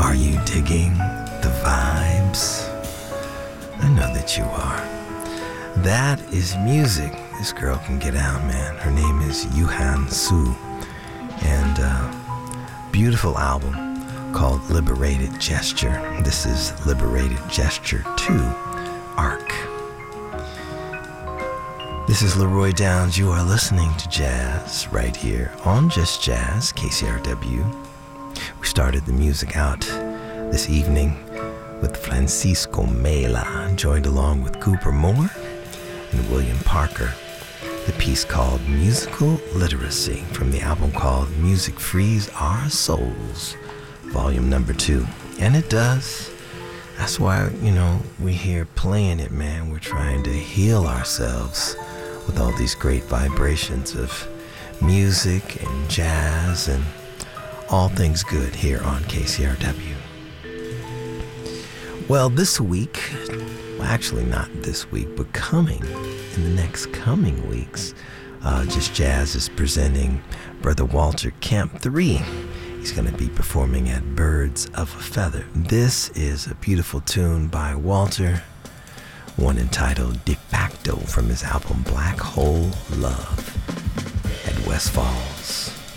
Are you digging the vibes? I know that you are. That is music. This girl can get out, man. Her name is Yuhan Su. And beautiful album called Liberated Gesture. This is Liberated Gesture 2, Arc. This is Leroy Downs. You are listening to jazz right here on Just Jazz, KCRW. We started the music out this evening with Francisco Mela, joined along with Cooper Moore and William Parker. The piece called Musical Literacy from the album called Music Frees Our Souls, volume number 2. And it does. That's why, we're here playing it, man. We're trying to heal ourselves with all these great vibrations of music and jazz and all things good here on KCRW. Well, this week, actually not this week, but coming in the next coming weeks, Just Jazz is presenting Brother Walter Camp 3. He's going to be performing at Birds of a Feather. This is a beautiful tune by Walter, one entitled De Facto from his album Black Hole Love at West Falls.